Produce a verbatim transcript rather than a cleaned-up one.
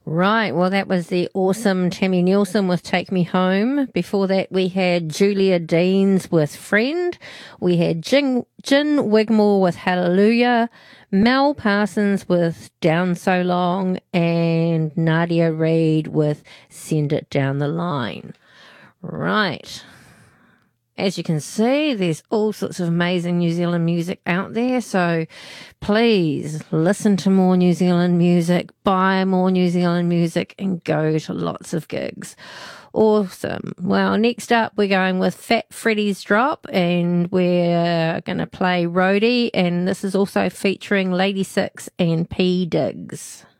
Right, well, that was the awesome Tammy Nielsen with Take Me Home. Before that, we had Julia Deans with Friend. We had Jin, Jin Wigmore with Hallelujah, Mel Parsons with Down So Long, and Nadia Reid with Send It Down the Line. Right. As you can see, there's all sorts of amazing New Zealand music out there, so please listen to more New Zealand music, buy more New Zealand music, and go to lots of gigs. Awesome. Well, next up, we're going with Fat Freddy's Drop, and we're going to play Roadie, and this is also featuring Lady Six and P. Diggs.